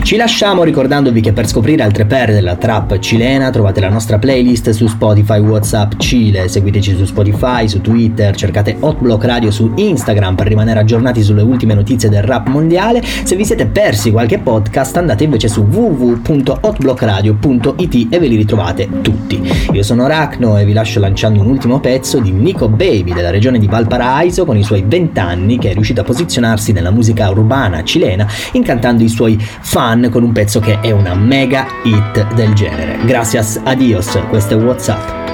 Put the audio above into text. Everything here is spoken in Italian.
Ci lasciamo ricordandovi che per scoprire altre perle della trap cilena trovate la nostra playlist su Spotify WhatsApp Cile. Seguiteci su Spotify, su Twitter, cercate Hot Block Radio su Instagram per rimanere aggiornati sulle ultime notizie del rap mondiale. Se vi siete persi qualche podcast andate invece su www.hotblockradio.it e ve li ritrovate tutti. Io sono Rachno e vi lascio lanciando un ultimo pezzo di Nico Baby della regione di Valparaiso, con i suoi 20 anni, che è riuscito a posizionarsi nella musica urbana cilena incantando i suoi fan con un pezzo che è una mega hit del genere. Gracias, adios, questo è WhatsApp.